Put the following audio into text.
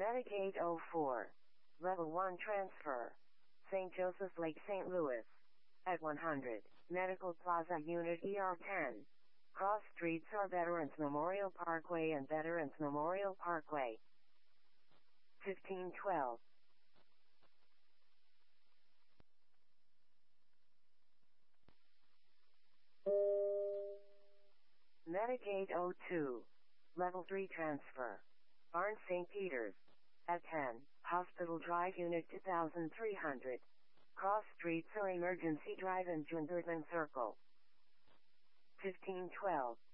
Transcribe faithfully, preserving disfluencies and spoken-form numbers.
Medicaid oh four. Level one transfer. Saint Joseph Lake, Saint Louis. At one hundred. Medical Plaza Unit E R ten. Cross streets are Veterans Memorial Parkway and Veterans Memorial Parkway. fifteen twelve. Medicaid oh two. Level three transfer. Barnes Saint Peter's. At ten. Hospital Drive Unit two thousand three hundred. Cross streets are Emergency Drive and Junderton Circle. fifteen twelve.